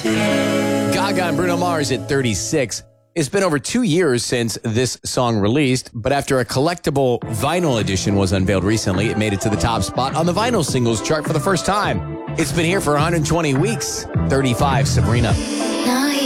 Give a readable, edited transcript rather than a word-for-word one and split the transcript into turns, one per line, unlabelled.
Gaga and Bruno Mars at 36. It's been over 2 years since this song released, but after a collectible vinyl edition was unveiled recently, it made it to the top spot on the vinyl singles chart for the first time. It's been here for 120 weeks. 35, Sabrina.